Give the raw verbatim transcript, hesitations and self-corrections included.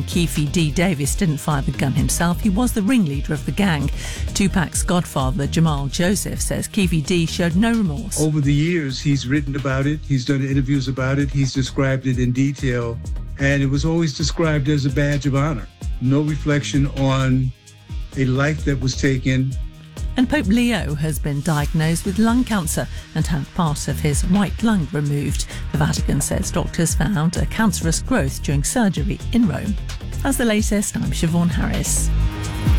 Keefe D. Davis didn't fire the gun himself. He was the ringleader of the gang. Tupac's godfather, Jamal Joseph, says Keefe D showed no remorse. Over the years, he's written about it. He's done interviews about it. He's described it in detail. And it was always described as a badge of honor. No reflection on a life that was taken. And Pope Leo has been diagnosed with lung cancer and had part of his right lung removed. The Vatican says doctors found a cancerous growth during surgery in Rome. That's the latest. I'm Siobhan Harris.